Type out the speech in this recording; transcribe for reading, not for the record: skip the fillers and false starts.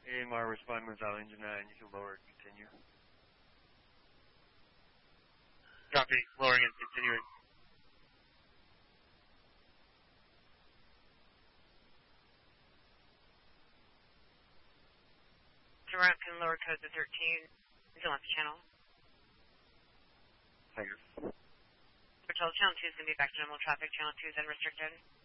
AMR respond with all engine 9. You can lower and continue. Copy. Lowering and continuing. Toronto can lower code to 13. Until on the channel. Thank you. Channel 2 is going to be back to normal traffic. Channel 2 is unrestricted.